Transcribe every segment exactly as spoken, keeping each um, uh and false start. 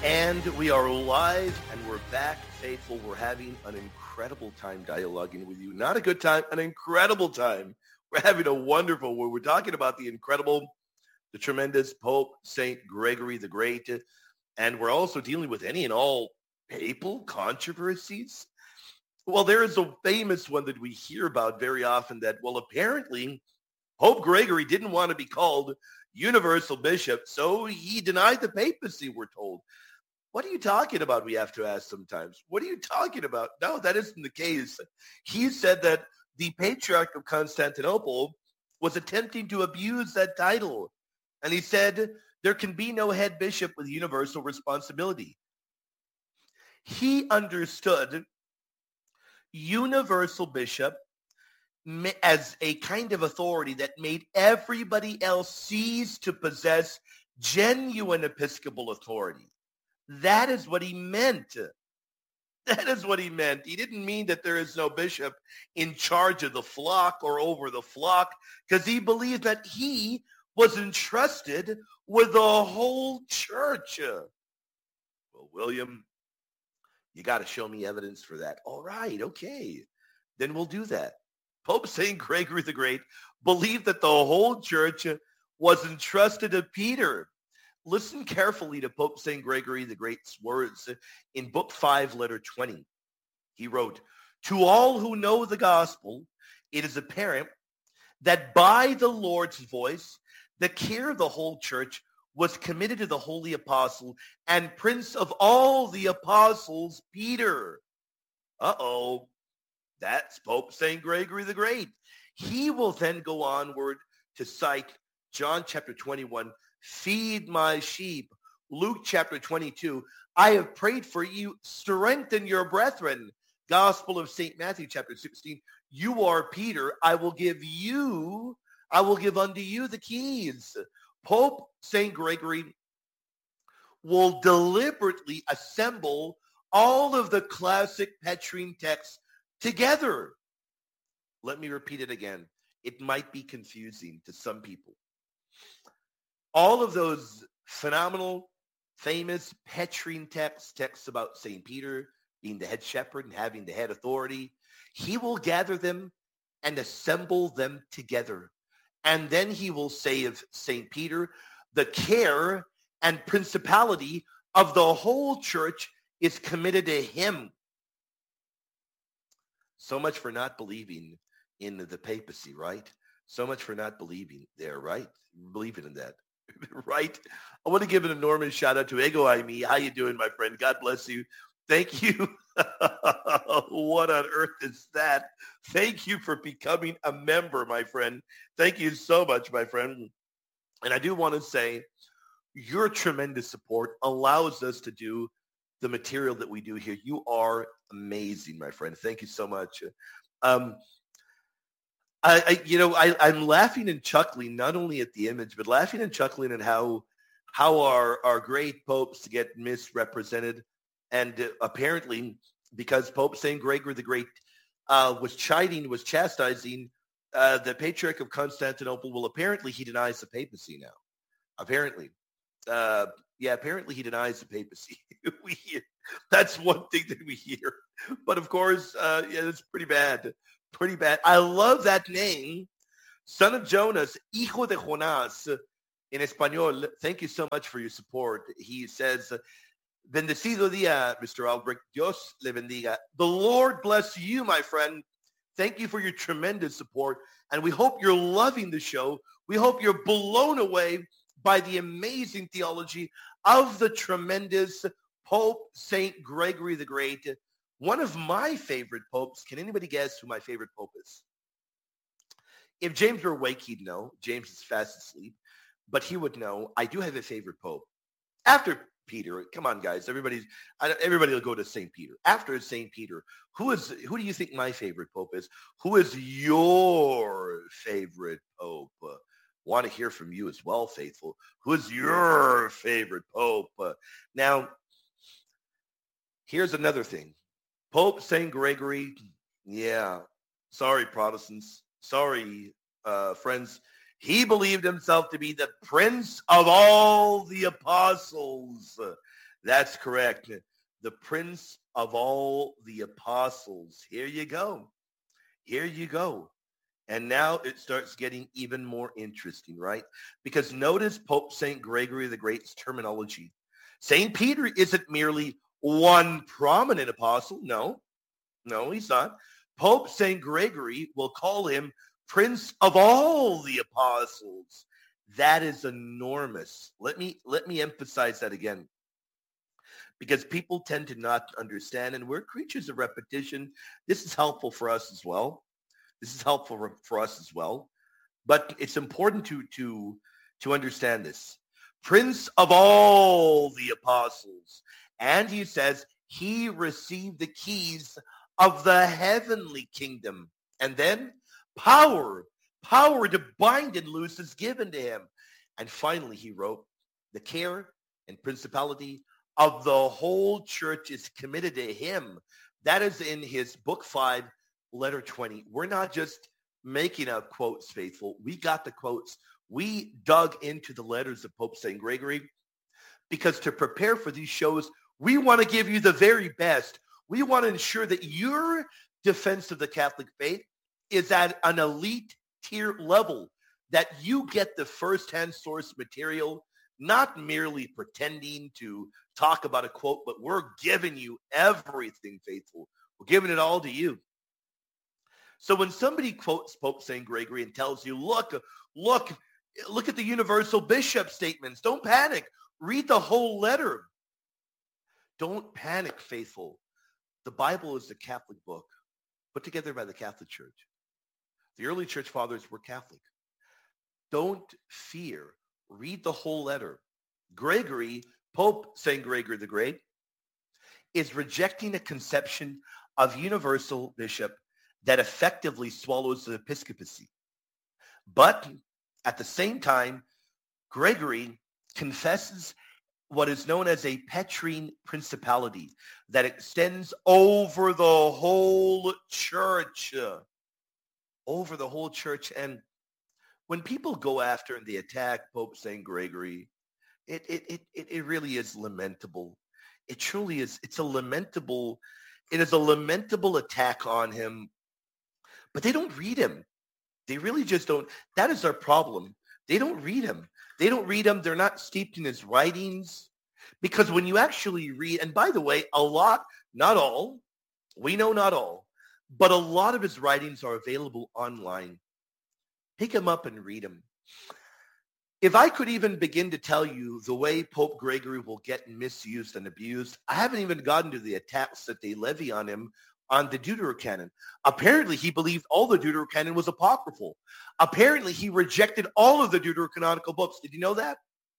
And we are live and we're back, faithful. We're having an incredible time dialoguing with you. Not a good time, an incredible time. We're having a wonderful, where we're talking about the incredible, the tremendous Pope Saint Gregory the Great. And we're also dealing with any and all papal controversies. Well, there is a famous one that we hear about very often that, well, apparently Pope Gregory didn't want to be called universal bishop, so he denied the papacy, we're told. What are you talking about? We have to ask sometimes. What are you talking about? No, that isn't the case. He said that the Patriarch of Constantinople was attempting to abuse that title. And he said there can be no head bishop with universal responsibility. He understood universal bishop as a kind of authority that made everybody else cease to possess genuine episcopal authority. That is what he meant. That is what he meant. He didn't mean that there is no bishop in charge of the flock or over the flock, because he believed that he was entrusted with the whole church. Well, William, you got to show me evidence for that. All right, okay. Then we'll do that. Pope Saint Gregory the Great believed that the whole church was entrusted to Peter. Listen carefully to Pope Saint Gregory the Great's words in Book five, Letter twenty. He wrote, "To all who know the gospel, it is apparent that by the Lord's voice, the care of the whole church was committed to the holy apostle and prince of all the apostles, Peter." Uh-oh, that's Pope Saint Gregory the Great. He will then go onward to cite John chapter twenty-one, "Feed my sheep." Luke chapter twenty-two, "I have prayed for you, strengthen your brethren." Gospel of Saint Matthew chapter sixteen, "You are Peter, I will give you, I will give unto you the keys." Pope Saint Gregory will deliberately assemble all of the classic Petrine texts together. Let me repeat it again. It might be confusing to some people. All of those phenomenal, famous Petrine texts, texts about Saint Peter being the head shepherd and having the head authority, he will gather them and assemble them together. And then he will say of Saint Peter, the care and principality of the whole church is committed to him. So much for not believing in the papacy, right? So much for not believing there, right? Believing in that. Right? I want to give an enormous shout out to Ego Aimi. How you doing, my friend? God bless you. Thank you. What on earth is that? Thank you for becoming a member, my friend. Thank you so much, my friend. And I do want to say your tremendous support allows us to do the material that we do here. You are amazing, my friend. Thank you so much. Um, I, I, you know, I, I'm laughing and chuckling not only at the image, but laughing and chuckling at how how our our great popes get misrepresented, and uh, apparently because Pope Saint Gregory the Great uh, was chiding, was chastising uh, the Patriarch of Constantinople. Well, apparently he denies the papacy now. Apparently, uh, yeah, apparently he denies the papacy. we hear, that's one thing that we hear, but of course, uh, yeah, it's pretty bad. Pretty bad. I love that name. Son of Jonas, hijo de Jonás, in Espanol. Thank you so much for your support. He says, bendecido día, Mister Albrecht. Dios le bendiga. The Lord bless you, my friend. Thank you for your tremendous support. And we hope you're loving the show. We hope you're blown away by the amazing theology of the tremendous Pope Saint Gregory the Great. One of my favorite popes. Can anybody guess who my favorite pope is? If James were awake, he'd know. James is fast asleep, but he would know. I do have a favorite pope. After Peter, come on, guys. Everybody's, everybody will go to Saint Peter. After Saint Peter, who is? Who do you think my favorite pope is? Who is your favorite pope? Uh, want to hear from you as well, faithful. Who is your favorite pope? Uh, now, here's another thing. Pope Saint Gregory, yeah, sorry, Protestants, sorry, uh, friends. He believed himself to be the prince of all the apostles. That's correct. The Prince of all the apostles. Here you go. Here you go. And now it starts getting even more interesting, right? Because notice Pope Saint Gregory the Great's terminology. Saint Peter isn't merely one prominent apostle. No, no, he's not. Pope Saint Gregory will call him Prince of all the apostles. That is enormous. Let me let me emphasize that again, because people tend to not understand, and we're creatures of repetition. This is helpful for us as well. This is helpful for us as well. But it's important to to to understand this. Prince of all the apostles. And he says he received the keys of the heavenly kingdom. And then power, power to bind and loose is given to him. And finally, he wrote, the care and principality of the whole church is committed to him. That is in his book five, letter twenty. We're not just making up quotes, faithful. We got the quotes. We dug into the letters of Pope Saint Gregory, because to prepare for these shows, we want to give you the very best. We want to ensure that your defense of the Catholic faith is at an elite tier level, that you get the first-hand source material, not merely pretending to talk about a quote, but we're giving you everything, faithful. We're giving it all to you. So when somebody quotes Pope Saint Gregory and tells you, look, look, look at the universal bishop statements, don't panic. Read the whole letter. Don't panic, faithful. The Bible is a Catholic book put together by the Catholic Church. The early church fathers were Catholic. Don't fear. Read the whole letter. Gregory, Pope Saint Gregory the Great, is rejecting a conception of universal bishop that effectively swallows the episcopacy. But at the same time, Gregory confesses what is known as a Petrine principality that extends over the whole church. Over the whole church. And when people go after and they attack Pope Saint Gregory, it, it, it, it really is lamentable. It truly is. It's a lamentable, it is a lamentable attack on him. But they don't read him. They really just don't. That is our problem. They don't read him. They don't read him. They're not steeped in his writings. Because when you actually read, and by the way, a lot, not all, we know not all, but a lot of his writings are available online. Pick them up and read them. If I could even begin to tell you the way Pope Gregory will get misused and abused, I haven't even gotten to the attacks that they levy on him on the Deuterocanon. Apparently, he believed all the Deuterocanon was apocryphal. Apparently, he rejected all of the Deuterocanonical books. Did you know that?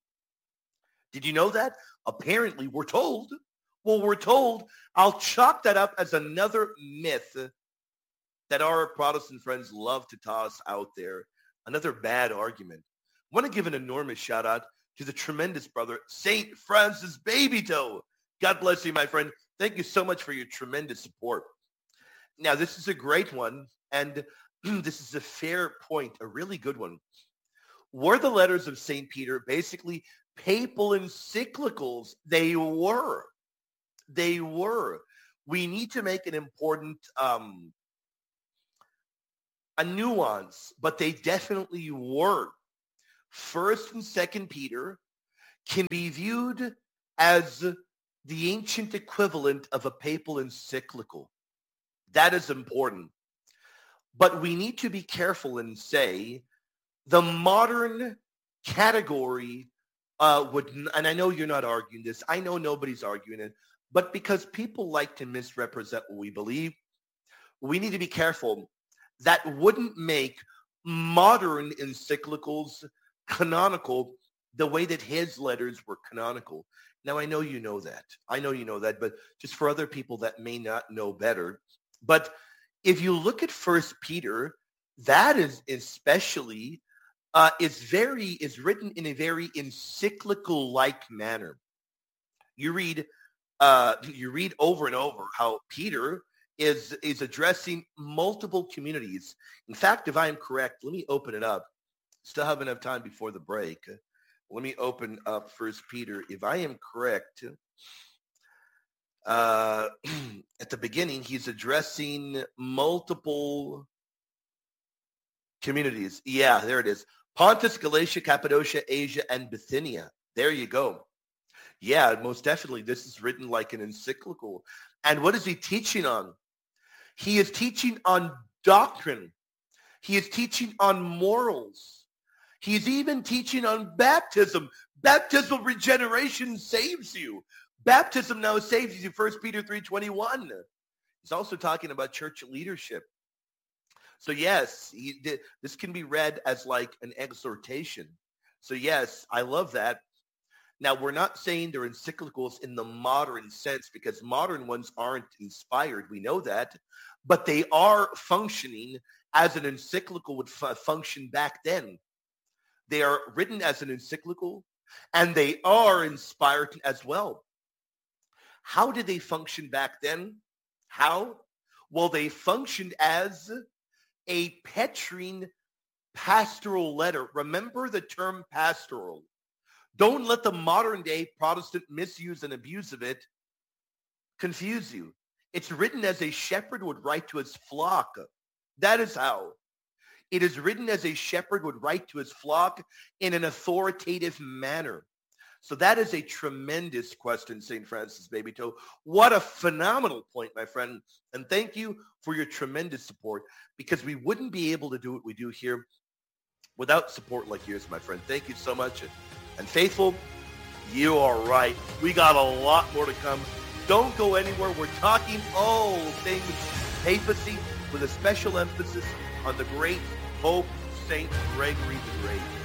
Did you know that? Apparently, we're told. Well, we're told. I'll chalk that up as another myth that our Protestant friends love to toss out there. Another bad argument. I want to give an enormous shout out to the tremendous brother, Saint Francis Babytoe. God bless you, my friend. Thank you so much for your tremendous support. Now, this is a great one, and this is a fair point, a really good one. Were the letters of Saint Peter basically papal encyclicals? They were. They were. We need to make an important, um, a nuance, but they definitely were. First and Second Peter can be viewed as the ancient equivalent of a papal encyclical. That is important. But we need to be careful and say the modern category uh, would, and I know you're not arguing this. I know nobody's arguing it. But because people like to misrepresent what we believe, we need to be careful. That wouldn't make modern encyclicals canonical the way that his letters were canonical. Now, I know you know that. I know you know that, but just for other people that may not know better. But if you look at First Peter, that is especially uh, is very is written in a very encyclical-like manner. You read uh, you read over and over how Peter is is addressing multiple communities. In fact, if I am correct, let me open it up. Still have enough time before the break. let me open up First Peter. If I am correct, uh, at the beginning, he's addressing multiple communities. Yeah, there it is. Pontus, Galatia, Cappadocia, Asia, and Bithynia. There you go. Yeah, most definitely. This is written like an encyclical. And what is he teaching on? He is teaching on doctrine. He is teaching on morals. He's even teaching on baptism. Baptismal regeneration saves you. Baptism now saves you, First Peter three twenty-one. He's also talking about church leadership. So yes, he, this can be read as like an exhortation. So yes, I love that. Now, we're not saying they're encyclicals in the modern sense because modern ones aren't inspired. We know that. But they are functioning as an encyclical would f- function back then. They are written as an encyclical, and they are inspired as well. How did they function back then? How? Well, they functioned as a Petrine pastoral letter. Remember the term pastoral. Don't let the modern day Protestant misuse and abuse of it confuse you. It's written as a shepherd would write to his flock. That is how. It is written as a shepherd would write to his flock in an authoritative manner. So that is a tremendous question, Saint Francis Baby Toe. What a phenomenal point, my friend. And thank you for your tremendous support, because we wouldn't be able to do what we do here without support like yours, my friend. Thank you so much. And faithful, you are right. We got a lot more to come. Don't go anywhere. We're talking all things papacy with a special emphasis on the great Pope Saint Gregory the Great.